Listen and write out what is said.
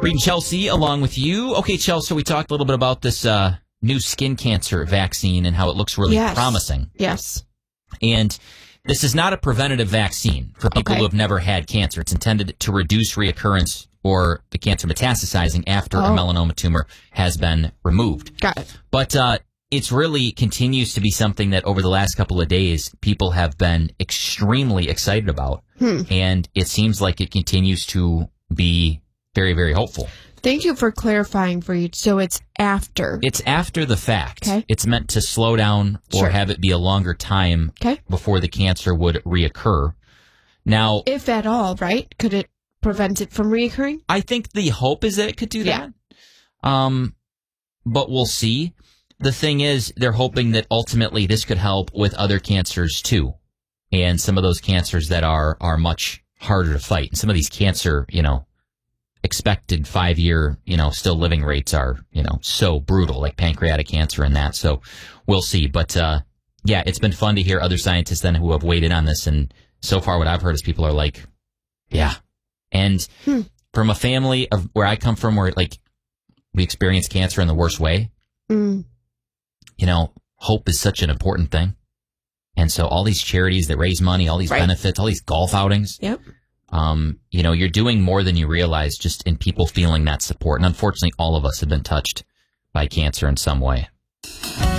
Reed and Chelsea along with you. Okay, Chelsea, so we talked a little bit about this new skin cancer vaccine and how it looks really promising. Yes. And this is not a preventative vaccine for people who have never had cancer. It's intended to reduce reoccurrence or the cancer metastasizing after a melanoma tumor has been removed. Got it. But it's really continues to be something that over the last couple of days, people have been extremely excited about. And it seems like it continues to be very, very hopeful. Thank you for clarifying, Reed. So it's after. It's after the fact. Okay. It's meant to slow down or have it be a longer time before the cancer would reoccur. Now, if at all, right? Could it prevent it from reoccurring? I think the hope is that it could do that. But we'll see. The thing is, they're hoping that ultimately this could help with other cancers too. And some of those cancers that are much harder to fight. And some of these cancer, expected 5-year, still living rates are, so brutal, like pancreatic cancer and that. So we'll see. But, it's been fun to hear other scientists then who have weighed in on this. And so far what I've heard is people are like, yeah. And from a family of where I come from, where we experience cancer in the worst way, hope is such an important thing. And so all these charities that raise money, all these benefits, all these golf outings, you're doing more than you realize just in people feeling that support. And unfortunately, all of us have been touched by cancer in some way.